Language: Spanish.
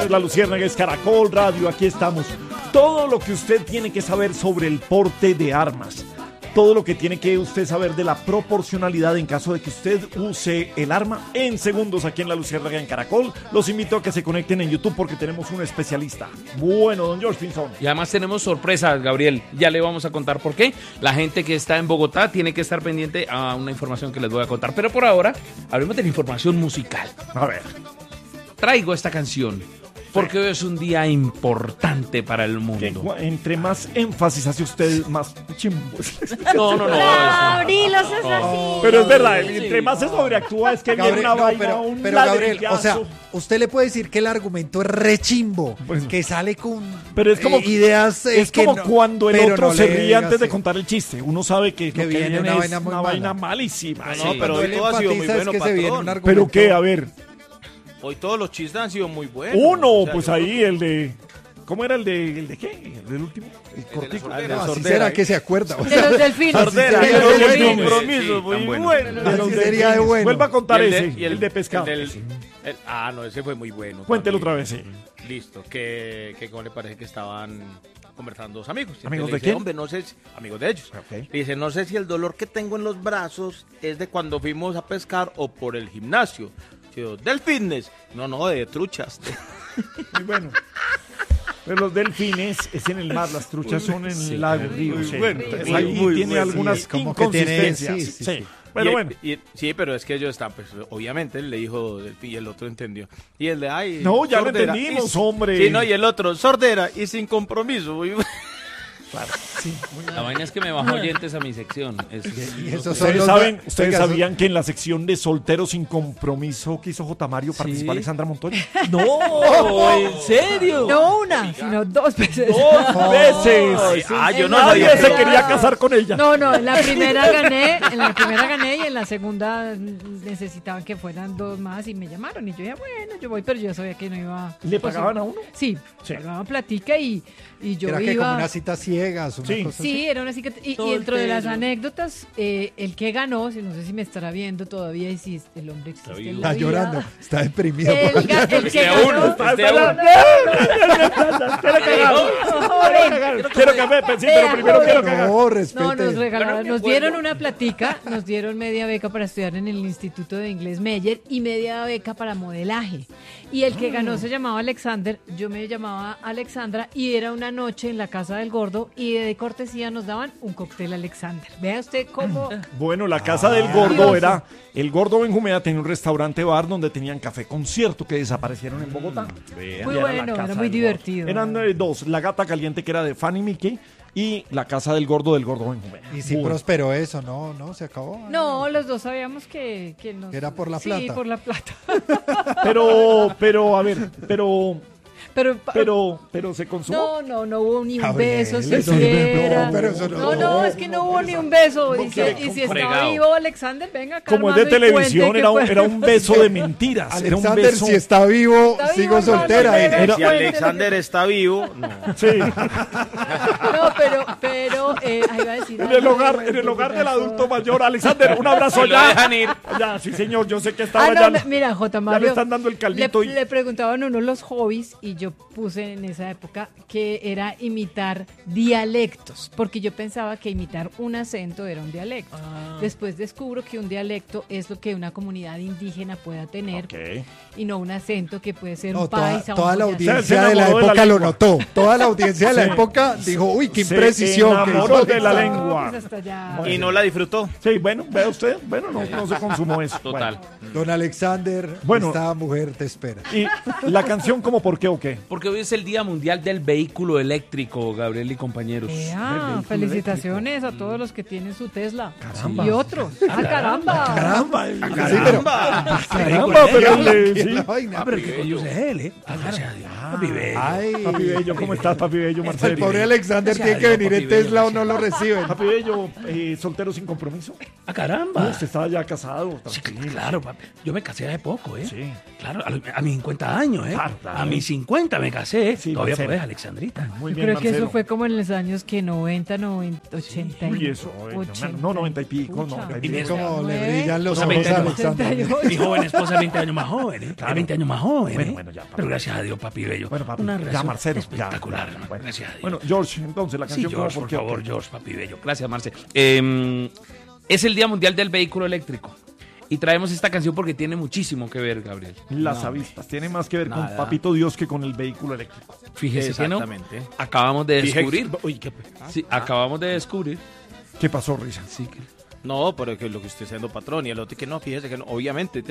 es La Luciérnaga, es Caracol Radio, aquí estamos. Todo lo que usted tiene que saber sobre el porte de armas. Todo lo que tiene que usted saber de la proporcionalidad en caso de que usted use el arma en segundos aquí en La Luciérnaga en Caracol. Los invito a que se conecten en YouTube porque tenemos un especialista. Bueno, don George Pinzón. Y además tenemos sorpresas, Gabriel. Ya le vamos a contar por qué. La gente que está en Bogotá tiene que estar pendiente a una información que les voy a contar. Pero por ahora, hablemos de la información musical. A ver. Traigo esta canción porque hoy es un día importante para el mundo. Entre más énfasis hace usted, más chimbo. No. Gabriel, eso es así. Pero es verdad, entre más se sobreactúa es que viene una vaina, un pero Gabriel, ladrillazo. o sea, usted le puede decir que el argumento es rechimbo, Pues, que sale con pero es como, ideas es que como no, cuando el pero otro no se le ríe diga antes de así. contar el chiste. Uno sabe que Que lo que viene viene una es vaina muy una mala. vaina malísima. No, pero Cuando hoy él todo ha sido muy enfatiza es bueno, que se viene un patrón. argumento. ¿Pero qué? A ver. Hoy todos los chistes han sido muy buenos. Uno, O sea, pues yo ahí creo el de... ¿Cómo era el de qué? ¿El del último? El de la cortico. sordera. No, así Sordera, será ahí. que se acuerda. O De sea, los delfines. Sordera, así de sería los de bueno. compromisos, Sí, muy tan bueno. bueno. De los Así sería de delfines. bueno. Vuelva a contar Y el ese, de- el de pescado. No, ese fue muy bueno. Cuéntelo también. otra vez, sí. Listo, que cómo le parece que estaban conversando dos amigos. Y ¿Amigos le de dice, quién? Hombre, no sé si, amigos de ellos. Ok. Le dice, no sé si el dolor que tengo en los brazos es de cuando fuimos a pescar o por el gimnasio. Yo, del fitness. No, de truchas. Muy bueno. Pero los delfines es en el mar, las truchas son en el lago, río. muy Sí. bueno, Entonces, muy, ahí muy tiene bueno. algunas Sí, como que tiene- inconsistencias. sí. Sí. Pero bueno. Sí, pero es que ellos están, pues, obviamente, él le dijo delfín y el otro entendió. Y el de, ay, No, ya lo sordera, entendimos, y- hombre. Sí, no, y el otro, sordera y sin compromiso. Claro, sí. La vaina es que me baja oyentes a mi sección. Y esos son Ustedes oiga, sabían que en la sección de solteros sin compromiso que hizo J. Mario participó Alexandra Montoya. No, ¿en serio? No una, sino dos veces. ¡Dos veces! Yo no Nadie sabía. se quería casar con ella. No, en la primera gané y en la segunda necesitaban que fueran dos más y me llamaron y yo ya bueno, yo voy, pero yo sabía que no iba. ¿Le pagaban a uno? Sí, Sí. pagaban platica y yo Era iba. que como unas citas ciegas, una Sí. cosa Sí, era una cicatriz. Y dentro de las anécdotas, el que ganó, no sé si me estará viendo todavía y si el hombre existe en así. la Está vida. llorando, está deprimido. El que Este ganó. uno, este Espera, uno. Quiero que me sí, pero primero quiero cagar. No, respete. No, nos regalaron, Bueno, nos dieron una platica, nos dieron media beca para estudiar en el Instituto de Inglés Meyer y media beca para modelaje. Y el que ganó se llamaba Alexander, yo me llamaba Alexandra y era una noche en la casa del gordo y de cortesía nos daban un cóctel Alexander. Vea usted cómo... Bueno, la casa del gordo era... El gordo Benjumea tenía un restaurante bar donde tenían café concierto que desaparecieron en Bogotá. Muy Y era la bueno, casa era muy del divertido. gordo. Eran dos, la gata caliente que era de Fanny Mickey y la casa del gordo Benjumea. Y si Bueno. prosperó eso, no, se acabó. No, los dos sabíamos que nos... Que era por la Sí, plata. por la plata. Pero, a ver, pero se consumó. No hubo ni un Gabriel, beso eso no- siquiera. no, pero eso no- Es que no hubo ni un beso. Y si estaba fregado. vivo Alexander, venga acá. Como es de hermano, y televisión, cuente era qué fue. era un beso de mentiras. Era un Alexander, beso. si está vivo, Está sigo vivo, soltera. hermano, Era- Si Alexander está vivo, no. Sí. No, pero ahí va a decir. En el hogar del adulto mayor. Alexander, un abrazo Si lo allá. dejan ir. Ya, sí, señor, yo sé que estaba Mira, J. ya le Mario. están dando el caldito. Le preguntaban a uno los hobbies y yo puse en esa época que era imitar dialectos, porque yo pensaba que imitar un acento era un dialecto. Después descubro que un dialecto es lo que una comunidad indígena pueda tener y no un acento que puede ser No, un paisa. un toda la boyacense. audiencia Se de la enamoró de la época lo lengua. notó. Toda la audiencia de la Sí. época dijo, uy, qué Se imprecisión. que enamoró hizo de la Alexander. lengua. Pues hasta ya. Y no la disfrutó. Sí, bueno, vea usted. Bueno, no se consumó eso. Total. Don Alexander, Bueno. esta mujer te espera. Bueno, y la canción, ¿como por qué o qué? Porque hoy es el Día Mundial del Vehículo Eléctrico, Gabriel y compañeros. Felicitaciones a todos los que tienen su Tesla. Caramba. Y otros. ¡Ah, caramba! Caramba, Sí, pero- caramba, pero ¿Qué sí. la vaina? el que conduce él, ¿eh? Papi Bello. Ay, Papi Bello, ¿cómo estás, Papi Bello, el Marcelo? pobre Alexander Gracias tiene a que Dios, venir en papi bello. Tesla casado no lo reciben. Papi Bello, soltero sin compromiso. ¡Ah, caramba! Usted estaba ya casado. Sí, tranquilo. claro, papi. Yo me casé hace poco, ¿eh? Sí. Claro, a mis 50 años, ¿eh? Claro, claro. A mis 50 me casé. Sí, Todavía Marcelo. podés, Alexandrita. Muy Yo bien, creo que Marcelo. eso fue como en los años que 90, 90, 80. Uy, eso. No, 90 y pico. Pucha. 90 y Y pico. Como le 89, brillan los o sea, ojos 20 a años. Alexander. 88. Mi joven esposa es 20 años más joven, ¿eh? Claro. Es 20 años más joven, Bueno, ¿eh? bueno, ya, papi. Pero gracias a Dios, papi bello. Bueno, papi, Una ya, relación Marcelo. espectacular, ya. hermano. Bueno. Gracias a Dios. Bueno, George, entonces la Sí, canción George, como por qué, favor, ¿o qué? George, papi bello. Gracias, Marce. Es el Día Mundial del Vehículo Eléctrico. Y traemos esta canción porque tiene muchísimo que ver, Gabriel. Las No, avispas. Tiene más que ver con nada. Papito Dios que con el vehículo eléctrico. Fíjese que no. Exactamente. Acabamos de descubrir. Uy, qué... Sí, acabamos de descubrir. ¿Qué pasó, Risa? Sí, que No, pero es que lo que usted siendo patrón y el otro que no, fíjese que no, obviamente